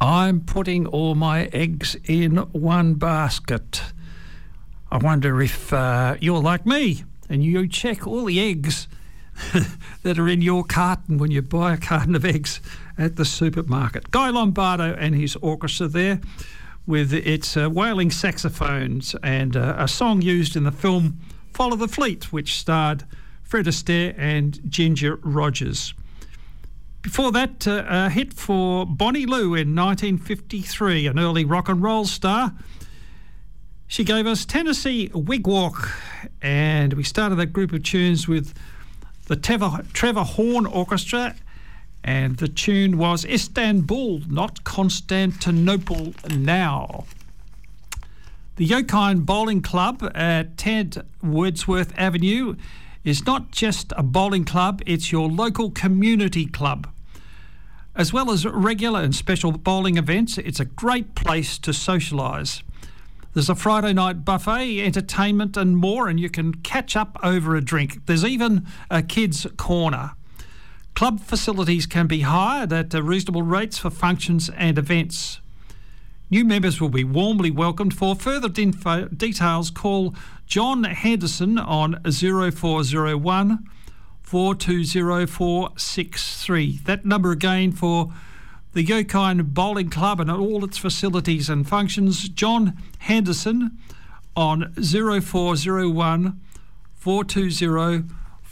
I'm putting all my eggs in one basket. I wonder if you're like me and you check all the eggs that are in your carton when you buy a carton of eggs at the supermarket. Guy Lombardo and his orchestra there with its wailing saxophones and a song used in the film Follow the Fleet, which starred Fred Astaire and Ginger Rogers. Before that, a hit for Bonnie Lou in 1953, an early rock and roll star. She gave us Tennessee Wigwalk, and we started that group of tunes with the Trevor Horn Orchestra, and the tune was Istanbul, not Constantinople now. The Yokine Bowling Club at 10 Wordsworth Avenue is not just a bowling club, it's your local community club. As well as regular and special bowling events, it's a great place to socialise. There's a Friday night buffet, entertainment and more, and you can catch up over a drink. There's even a kids' corner. Club facilities can be hired at reasonable rates for functions and events. New members will be warmly welcomed. For further details, call John Henderson on 0401 420 463. That number again for the Yokine Bowling Club and all its facilities and functions. John Henderson on 0401 420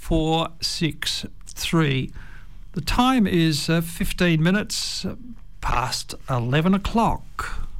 463. The time is 15 minutes past 11 o'clock.